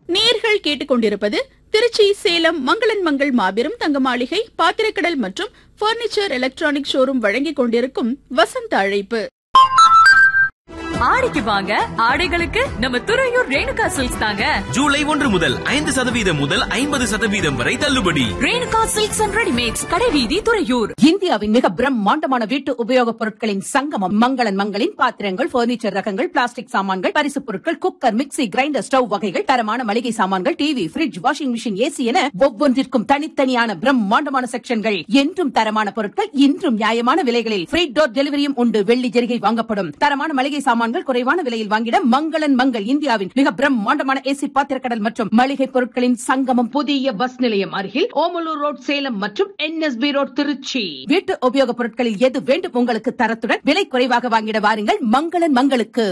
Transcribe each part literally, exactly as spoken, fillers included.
நேயர்கள் கேட்டுக்கொண்டிருப்பது திருச்சி சேலம் மங்களன் மங்கள் மாபெரும் தங்க மாளிகை பாத்திரக்கடல் மற்றும் பர்னிச்சர் எலக்ட்ரானிக் ஷோரூம் வழங்கிக் கொண்டிருக்கும் வசந்த அழைப்பு. ஆடிக்கு வாங்க, ஆடைகளுக்கு நம்ம துறையூர் ரேணுகா சில்க்ஸ் தாங்க. ஜூலை ஒன்று முதல் ஐந்து சதவீதம் முதல் ஐம்பது சதவீதம் வரை தள்ளுபடி. ரேணுகா சில்க்ஸ் அண்ட் ரெடிமேட்ஸ், கடைவீதி, துறையூர். இந்தியாவின் மிக பிரம்மாண்டமான வீட்டு உபயோகப் பொருட்களின் சங்கமம் மங்களன் மங்களின் பாத்திரங்கள், பர்னிச்சர் ரகங்கள், பிளாஸ்டிக் சாமான்கள், பரிசுப் பொருட்கள், குக்கர், மிக்ஸி, கிரைண்டர், ஸ்டவ் வகைகள், தரமான மளிகை சாமான்கள், TV, bridge, washing machine, AC என ஒவ்வொன்றிற்கும் தனித்தனியான பிரம்மாண்டமான செக்ஷன்கள். என்றும் தரமான பொருட்கள், இன்றும் நியாயமான விலைகளில் ஃப்ரீ டோர் டெலிவரியும் உண்டு. வெள்ளி ஜெரிகை வாங்கப்படும். தரமான மளிகை சாமான்கள் குறைவான விலையில் வாங்கிட மங்களன் மங்கள். இந்தியாவின் மிக பிரம்மாண்டமான ஏசி பாத்திரக்கடல் மற்றும் மளிகை பொருட்களின் சங்கமம். புதிய பஸ் நிலையம் அருகில் ஓமலூர் ரோட் சேலம் மற்றும் என்எஸ்பி ரோட் திருச்சி. வீட்டு உபயோகப் பொருட்களில் எது வேண்டும் உங்களுக்கு தரத்துடன் விலை குறைவாக வாங்கிட வாருங்கள் மங்களன் மங்களுக்கு.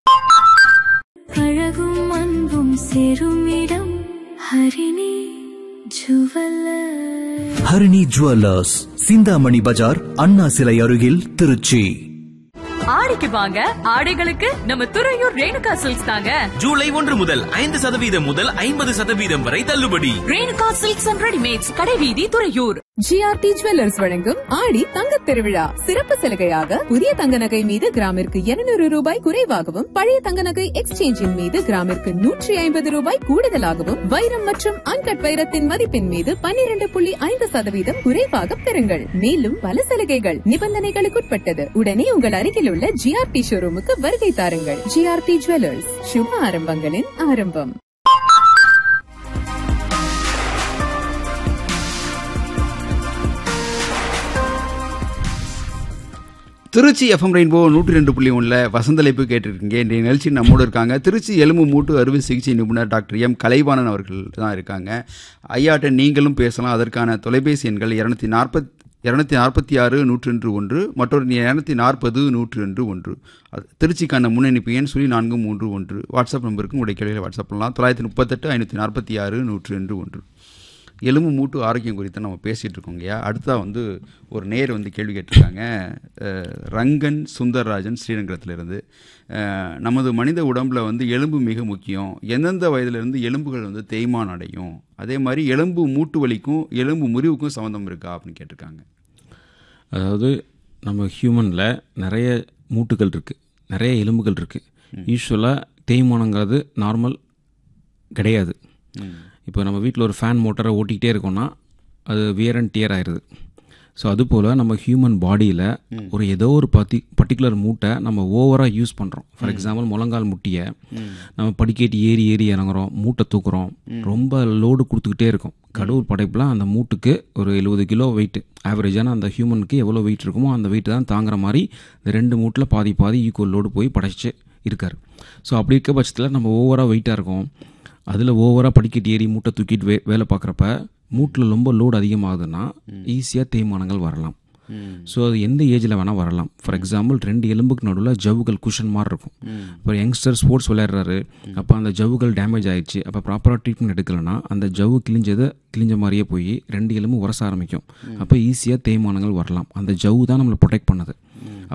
அழகும் அன்பும் சேரும் இடம் ஹரிணி ஜுவல்லர்ஸ். ஹரிணி ஜுவல்லர்ஸ், சிந்தாமணி பஜார், அண்ணா சிலை அருகில், திருச்சி. ஆடிக்கு வாங்க, ஆடைகளுக்கு நம்ம துறையூர் ரேணுகா சில்க்ஸ் தாங்க. ஜூலை ஒன்று முதல் ஐந்து சதவீதம் முதல் ஐம்பது சதவீதம் வரை தள்ளுபடி. ரேணுகா சில்க்ஸ் அண்ட் ரெடிமேட்ஸ், கடைவீதி, துறையூர். ஜிஆர்டி ஜுவல்லர்ஸ் வழங்கும் ஆடி தங்கத் திருவிழா சிறப்பு சலுகையாக புதிய தங்க நகை மீது கிராமிற்கு இருநூறு ரூபாய் குறைவாகவும், பழைய தங்க நகை எக்ஸ்சேஞ்சின் மீது கிராமிற்கு நூற்றி ஐம்பது ரூபாய் கூடுதலாகவும், வைரம் மற்றும் அன்கட் வைரத்தின் மதிப்பின் மீது பன்னிரண்டு புள்ளி ஐந்து சதவீதம் குறைவாக பெறுங்கள். மேலும் பல சலுகைகள் நிபந்தனைகளுக்குட்பட்டது. உடனே உங்கள் அருகில் உள்ள ஜிஆர்டி ஷோரூமுக்கு வருகை தாருங்கள். ஜிஆர்டி ஜுவல்லர்ஸ், சுப ஆரம்பங்களின் ஆரம்பம். திருச்சி எஃப்எம் ரெயின்போ நூற்றி ரெண்டு புள்ளி ஒன்றில் வசந்தலைப்பு கேட்டிருக்கீங்க. இன்றைய நிகழ்ச்சி நம்மோடு இருக்காங்க திருச்சி எலும்பு மூட்டு அறுவை சிகிச்சை நிபுணர் டாக்டர் எம் கலைவாணன் அவர்கள் தான் இருக்காங்க. ஐயாட்ட நீங்களும் பேசலாம். அதற்கான தொலைபேசி எண்கள் இரநூத்தி நாற்பத் இரநூத்தி நாற்பத்தி ஆறு நூற்றி ரெண்டு ஒன்று மற்றொரு இரநூத்தி நாற்பது நூற்றி ரெண்டு ஒன்று. அது திருச்சிக்கான முன்னணிப்பு எண் சொல்லி நான்கு மூன்று ஒன்று. வாட்ஸ்அப் நம்பருக்கு உங்களுடைய கேள்விகளை வாட்ஸ்அப் பண்ணலாம். தொள்ளாயிரத்தி முப்பத்தெட்டு ஐநூற்றி நாற்பத்தி ஆறு நூற்றி ரெண்டு ஒன்று. எலும்பு மூட்டு ஆரோக்கியம் குறித்து நம்ம பேசிகிட்டு இருக்கோங்கய்யா. அடுத்தா வந்து ஒரு நேர் வந்து கேள்வி கேட்டிருக்காங்க. ரங்கன் சுந்தர்ராஜன் ஸ்ரீரங்கத்திலிருந்து, நமது மனித உடம்பில் வந்து எலும்பு மிக முக்கியம். எந்தெந்த வயதிலிருந்து எலும்புகள் வந்து தேய்மானம் அடையும், அதே மாதிரி எலும்பு மூட்டு வலிக்கும் எலும்பு முறிவுக்கும் சம்மந்தம் இருக்கா அப்படின்னு கேட்டிருக்காங்க. அதாவது நம்ம ஹியூமனில் நிறைய மூட்டுகள் இருக்குது, நிறைய எலும்புகள் இருக்குது. யூஸ்வலாக தேய்மானங்கிறது நார்மல் கிடையாது. இப்போ நம்ம வீட்டில் ஒரு ஃபேன் மோட்டரை ஓட்டிக்கிட்டே இருக்கோம்னா அது வியர் அண்ட் டியர் ஆயிடுது. ஸோ அதுபோல் நம்ம ஹியூமன் பாடியில் ஒரு ஏதோ ஒரு பர்டி பர்டிகுலர் மூட்டை நம்ம ஓவராக யூஸ் பண்ணுறோம். ஃபார் எக்ஸாம்பிள் முழங்கால் முட்டியை நம்ம படிக்கேட்டி ஏறி ஏறி இறங்குறோம், மூட்டை தூக்குறோம், ரொம்ப லோடு கொடுத்துக்கிட்டே இருக்கோம். கடவுள் படைப்பில் அந்த மூட்டுக்கு ஒரு எழுபது கிலோ வெயிட்டு ஆவரேஜான அந்த ஹியூமனுக்கு எவ்வளோ வெயிட் இருக்குமோ அந்த வெயிட் தான் தாங்குற மாதிரி இந்த ரெண்டு மூட்டில் பாதி பாதி ஈக்குவல் லோடு போய் படைச்சு இருக்கார். ஸோ அப்படி இருக்க பட்சத்தில் நம்ம ஓவராக வெயிட்டாக இருக்கோம், அதில் ஓவராக படிக்கட்டு ஏறி மூட்டை தூக்கிட்டு வே வேலை பார்க்குறப்ப மூட்டில் ரொம்ப லோடு அதிகமாகுதுன்னா ஈஸியாக தேய்மானங்கள் வரலாம். ஸோ அது எந்த ஏஜில் வேணால் வரலாம். ஃபார் எக்ஸாம்பிள் ரெண்டு எலும்புக்கு நடுவில் ஜவ்வுகள் குஷன் மாதிரி இருக்கும். இப்போ யங்ஸ்டர் ஸ்போர்ட்ஸ் விளையாடுறாரு, அப்போ அந்த ஜவ்வுகள் டேமேஜ் ஆகிடுச்சு, அப்போ ப்ராப்பராக ட்ரீட்மெண்ட் எடுக்கலைன்னா அந்த ஜவ்வு கிழிஞ்சதை கிழிஞ்ச மாதிரியே போய் ரெண்டு எலும்பு உரச ஆரம்பிக்கும். அப்போ ஈஸியாக தேய்மானங்கள் வரலாம். அந்த ஜவ்வு தான் நம்மளை ப்ரொடெக்ட் பண்ணுது.